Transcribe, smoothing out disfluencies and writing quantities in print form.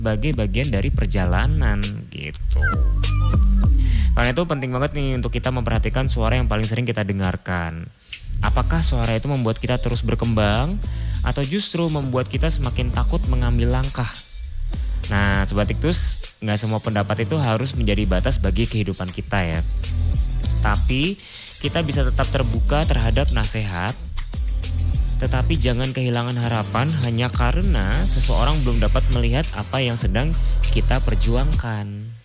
sebagai bagian dari perjalanan gitu. Karena itu penting banget nih untuk kita memperhatikan suara yang paling sering kita dengarkan. Apakah suara itu membuat kita terus berkembang atau justru membuat kita semakin takut mengambil langkah? Nah, Sobat Iktus, gak semua pendapat itu harus menjadi batas bagi kehidupan kita ya. Tapi kita bisa tetap terbuka terhadap nasihat, tetapi jangan kehilangan harapan hanya karena seseorang belum dapat melihat apa yang sedang kita perjuangkan.